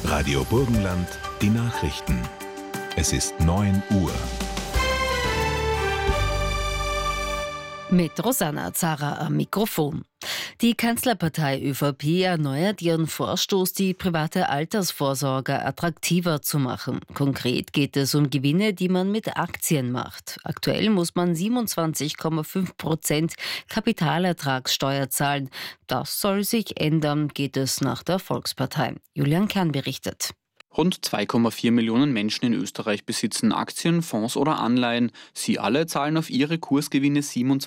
Radio Burgenland, die Nachrichten. Es ist 9 Uhr. Mit Rosanna Zara am Mikrofon. Die Kanzlerpartei ÖVP erneuert ihren Vorstoß, die private Altersvorsorge attraktiver zu machen. Konkret geht es um Gewinne, die man mit Aktien macht. Aktuell muss man 27,5% Kapitalertragssteuer zahlen. Das soll sich ändern, geht es nach der Volkspartei. Julian Kern berichtet. Rund 2,4 Millionen Menschen in Österreich besitzen Aktien, Fonds oder Anleihen. Sie alle zahlen auf ihre Kursgewinne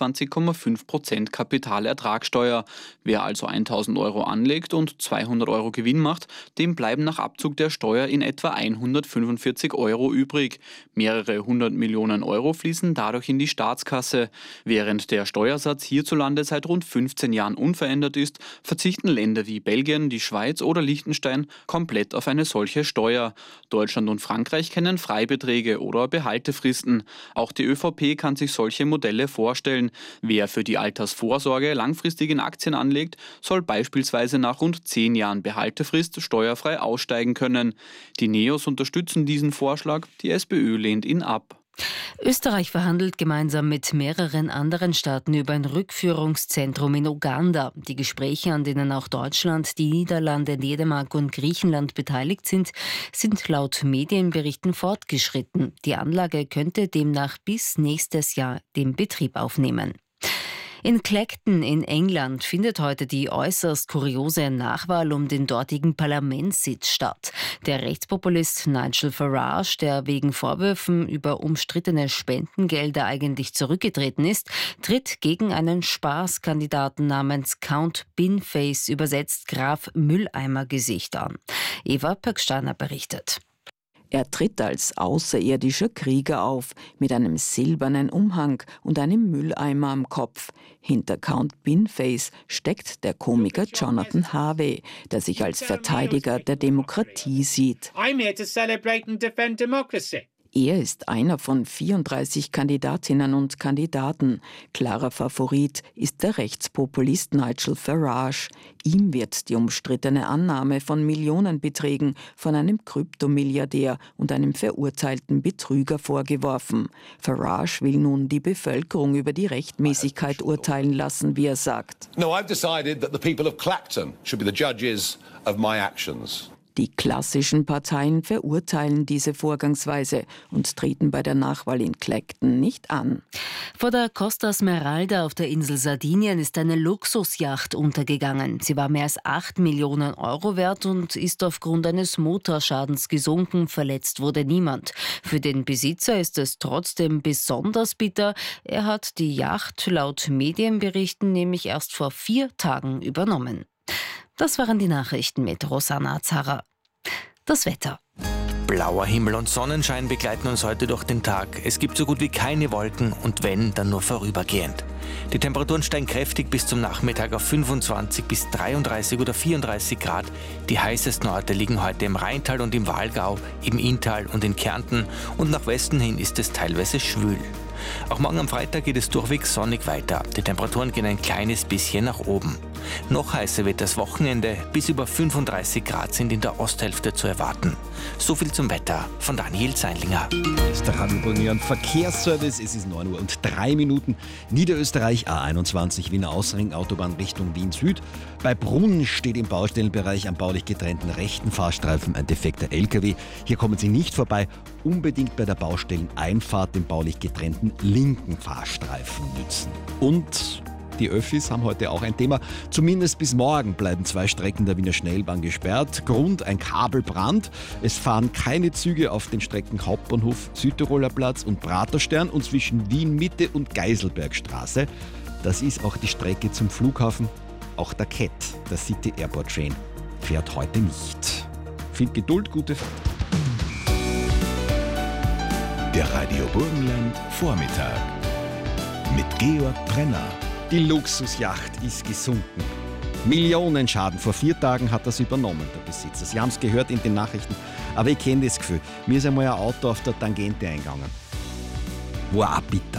27,5% Kapitalertragssteuer. Wer also 1.000 Euro anlegt und 200 Euro Gewinn macht, dem bleiben nach Abzug der Steuer in etwa 145 Euro übrig. Mehrere 100 Millionen Euro fließen dadurch in die Staatskasse. Während der Steuersatz hierzulande seit rund 15 Jahren unverändert ist, verzichten Länder wie Belgien, die Schweiz oder Liechtenstein komplett auf eine solche Steuer. Deutschland und Frankreich kennen Freibeträge oder Behaltefristen. Auch die ÖVP kann sich solche Modelle vorstellen. Wer für die Altersvorsorge langfristig in Aktien anlegt, soll beispielsweise nach rund 10 Jahren Behaltefrist steuerfrei aussteigen können. Die Neos unterstützen diesen Vorschlag, die SPÖ lehnt ihn ab. Österreich verhandelt gemeinsam mit mehreren anderen Staaten über ein Rückführungszentrum in Uganda. Die Gespräche, an denen auch Deutschland, die Niederlande, Dänemark und Griechenland beteiligt sind laut Medienberichten fortgeschritten. Die Anlage könnte demnach bis nächstes Jahr den Betrieb aufnehmen. In Clacton in England findet heute die äußerst kuriose Nachwahl um den dortigen Parlamentssitz statt. Der Rechtspopulist Nigel Farage, der wegen Vorwürfen über umstrittene Spendengelder eigentlich zurückgetreten ist, tritt gegen einen Spaßkandidaten namens Count Binface, übersetzt Graf Mülleimergesicht, an. Eva Pöcksteiner berichtet. Er tritt als außerirdischer Krieger auf, mit einem silbernen Umhang und einem Mülleimer am Kopf. Hinter Count Binface steckt der Komiker Jonathan Harvey, der sich als Verteidiger der Demokratie sieht. I'm here to celebrate and defend democracy. Er ist einer von 34 Kandidatinnen und Kandidaten. Klarer Favorit ist der Rechtspopulist Nigel Farage. Ihm wird die umstrittene Annahme von Millionenbeträgen von einem Kryptomilliardär und einem verurteilten Betrüger vorgeworfen. Farage will nun die Bevölkerung über die Rechtmäßigkeit urteilen lassen, wie er sagt. No, I've decided that the people of Clacton should be the judges of my actions. Die klassischen Parteien verurteilen diese Vorgangsweise und treten bei der Nachwahl in Clacton nicht an. Vor der Costa Smeralda auf der Insel Sardinien ist eine Luxusjacht untergegangen. Sie war mehr als 8 Millionen Euro wert und ist aufgrund eines Motorschadens gesunken. Verletzt wurde niemand. Für den Besitzer ist es trotzdem besonders bitter. Er hat die Yacht laut Medienberichten nämlich erst vor 4 Tagen übernommen. Das waren die Nachrichten mit Rosanna Zara. Das Wetter. Blauer Himmel und Sonnenschein begleiten uns heute durch den Tag. Es gibt so gut wie keine Wolken und wenn, dann nur vorübergehend. Die Temperaturen steigen kräftig bis zum Nachmittag auf 25 bis 33 oder 34 Grad. Die heißesten Orte liegen heute im Rheintal und im Walgau, im Inntal und in Kärnten und nach Westen hin ist es teilweise schwül. Auch morgen am Freitag geht es durchweg sonnig weiter. Die Temperaturen gehen ein kleines bisschen nach oben. Noch heißer wird das Wochenende. Bis über 35 Grad sind in der Osthälfte zu erwarten. So viel zum Wetter von Daniel Seinlinger. Das ist der Radio Burgenland Verkehrsservice. Es ist 9 Uhr und 3 Minuten. Niederösterreich A21 Wiener Ausring, Autobahn Richtung Wien Süd. Bei Brunn steht im Baustellenbereich am baulich getrennten rechten Fahrstreifen ein defekter LKW. Hier kommen Sie nicht vorbei. Unbedingt bei der Baustelleneinfahrt den baulich getrennten linken Fahrstreifen nützen. Und die Öffis haben heute auch ein Thema. Zumindest bis morgen bleiben 2 Strecken der Wiener Schnellbahn gesperrt. Grund: ein Kabelbrand. Es fahren keine Züge auf den Strecken Hauptbahnhof, Südtiroler Platz und Praterstern und zwischen Wien Mitte und Geiselbergstraße. Das ist auch die Strecke zum Flughafen. Auch der CAT, der City Airport Train, fährt heute nicht. Viel Geduld, gute Fahrt. Der Radio Burgenland Vormittag mit Georg Brenner. Die Luxusjacht ist gesunken. Millionenschaden. Vor 4 Tagen hat das übernommen, der Besitzer. Sie haben es gehört in den Nachrichten. Aber ich kenne das Gefühl. Mir ist einmal ein Auto auf der Tangente eingegangen. War auch bitter.